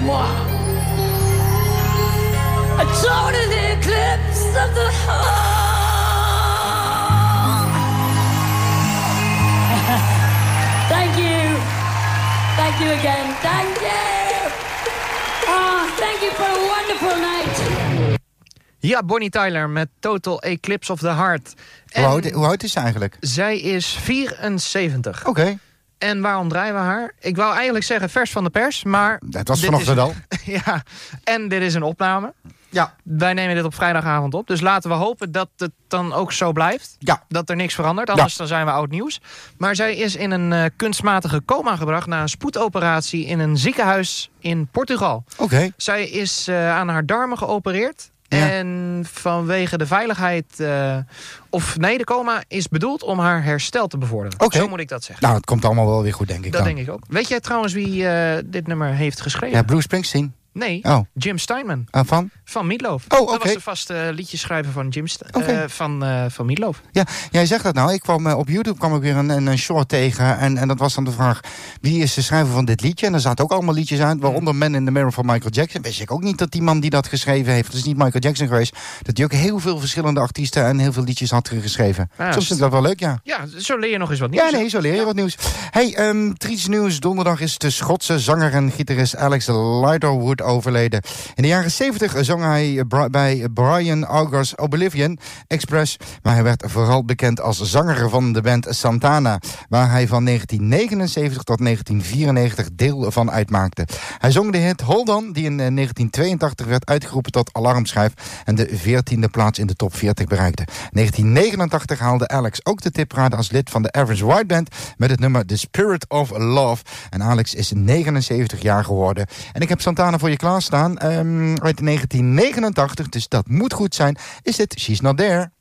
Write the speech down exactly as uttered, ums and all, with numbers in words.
moi. A total eclipse of the heart. Thank you. Thank you again. Thank you. Oh, thank you for a wonderful night. Ja, Bonnie Tyler met Total Eclipse of the Heart. Hoe oud, hoe oud is ze eigenlijk? Zij is vierenzeventig. Oké. Okay. En waarom draaien we haar? Ik wou eigenlijk zeggen vers van de pers, maar... Dat was vanochtend al. Ja, en dit is een opname. Ja. Wij nemen dit op vrijdagavond op. Dus laten we hopen dat het dan ook zo blijft. Ja. Dat er niks verandert. Anders ja. dan zijn we oud nieuws. Maar zij is in een uh, kunstmatige coma gebracht... na een spoedoperatie in een ziekenhuis in Portugal. Oké. Okay. Zij is uh, aan haar darmen geopereerd. Ja. En vanwege de veiligheid... Uh, of nee, de coma is bedoeld om haar herstel te bevorderen. Okay. Zo moet ik dat zeggen. Nou, het komt allemaal wel weer goed, denk ik Dat dan. denk ik ook. Weet jij trouwens wie uh, dit nummer heeft geschreven? Ja, Bruce Springsteen. Nee, oh. Jim Steinman. Uh, van? Van Meatloaf. Oh, oké. Dat was de vaste liedjeschrijver van Jim St- okay. uh, van, uh, van Meatloaf. Ja, jij zegt dat nou. Ik kwam uh, op YouTube kwam ik weer een, een short tegen. En, en dat was dan de vraag, wie is de schrijver van dit liedje? En er zaten ook allemaal liedjes aan, waaronder Man in the Mirror van Michael Jackson. Wist ik ook niet dat die man die dat geschreven heeft, dat is niet Michael Jackson geweest, dat hij ook heel veel verschillende artiesten en heel veel liedjes had geschreven. Ja, Soms vind ik dat wel leuk, ja. Ja, zo leer je nog eens wat nieuws. Ja, nee, zo leer je ja. wat nieuws. Hey, um, triest nieuws. Donderdag is de Schotse zanger en gitarist Alex Lighterwood overleden. In de jaren zeventig zong hij bij Brian Auger's Oblivion Express, maar hij werd vooral bekend als zanger van de band Santana, waar hij van negentien negenenzeventig tot negentien vierennegentig deel van uitmaakte. Hij zong de hit Hold On, die in negentien tweeëntachtig werd uitgeroepen tot alarmschijf en de veertiende plaats in de top veertig bereikte. negentien negenentachtig haalde Alex ook de tipparade als lid van de Average White Band met het nummer The Spirit of Love. En Alex is negenenzeventig jaar geworden. En ik heb Santana voor je klaarstaan. Um, uit negentien negenentachtig, dus dat moet goed zijn, is dit She's Not There.